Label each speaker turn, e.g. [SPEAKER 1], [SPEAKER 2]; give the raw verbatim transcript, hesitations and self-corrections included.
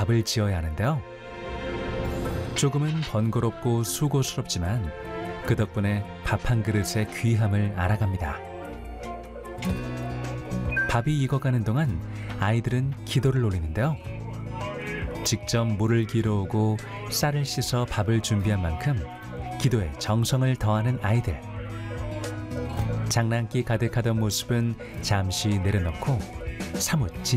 [SPEAKER 1] 밥을 지어야 하는데요. 조금은 번거롭고 수고스럽지만 그 덕분에 밥 한 그릇의 귀함을 알아갑니다. 밥이 익어가는 동안 아이들은 기도를 올리는데요. 직접 물을 길어오고 쌀을 씻어 밥을 준비한 만큼 기도에 정성을 더하는 아이들. 장난기 가득하던 모습은 잠시 내려놓고 사뭇 진